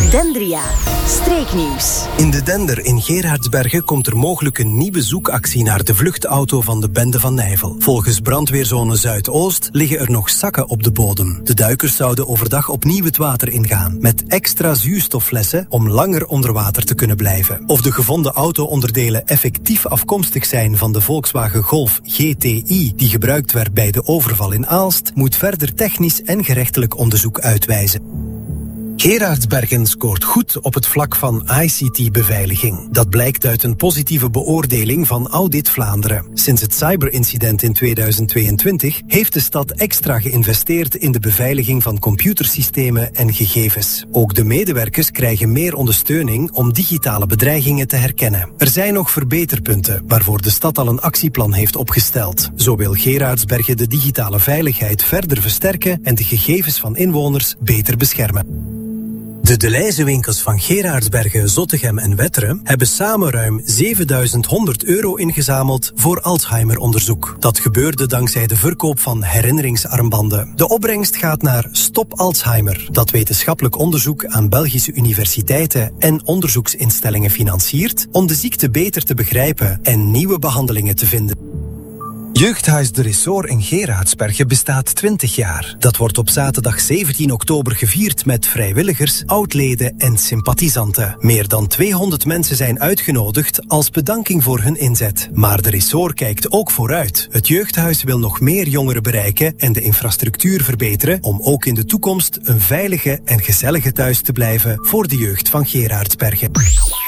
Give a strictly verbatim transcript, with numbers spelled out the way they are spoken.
Dendria, streeknieuws. In de Dender in Gerardsbergen komt er mogelijk een nieuwe zoekactie naar de vluchtauto van de bende van Nijvel. Volgens brandweerzone Zuidoost liggen er nog zakken op de bodem. De duikers zouden overdag opnieuw het water ingaan, met extra zuurstofflessen om langer onder water te kunnen blijven. Of de gevonden auto-onderdelen effectief afkomstig zijn van de Volkswagen Golf G T I die gebruikt werd bij de overval in Aalst, moet verder technisch en gerechtelijk onderzoek uitwijzen. Gerardsbergen scoort goed op het vlak van I C T-beveiliging. Dat blijkt uit een positieve beoordeling van Audit Vlaanderen. Sinds het cyberincident in tweeduizend tweeëntwintig heeft de stad extra geïnvesteerd in de beveiliging van computersystemen en gegevens. Ook de medewerkers krijgen meer ondersteuning om digitale bedreigingen te herkennen. Er zijn nog verbeterpunten waarvoor de stad al een actieplan heeft opgesteld. Zo wil Gerardsbergen de digitale veiligheid verder versterken en de gegevens van inwoners beter beschermen. De Delhaize-winkels van Gerardsbergen, Zottegem en Wetteren hebben samen ruim zevenduizend honderd euro ingezameld voor Alzheimer-onderzoek. Dat gebeurde dankzij de verkoop van herinneringsarmbanden. De opbrengst gaat naar Stop Alzheimer, dat wetenschappelijk onderzoek aan Belgische universiteiten en onderzoeksinstellingen financiert om de ziekte beter te begrijpen en nieuwe behandelingen te vinden. Jeugdhuis De Ressort in Gerardsbergen bestaat twintig jaar. Dat wordt op zaterdag zeventien oktober gevierd met vrijwilligers, oudleden en sympathisanten. Meer dan tweehonderd mensen zijn uitgenodigd als bedanking voor hun inzet. Maar De Ressort kijkt ook vooruit. Het jeugdhuis wil nog meer jongeren bereiken en de infrastructuur verbeteren om ook in de toekomst een veilige en gezellige thuis te blijven voor de jeugd van Gerardsbergen.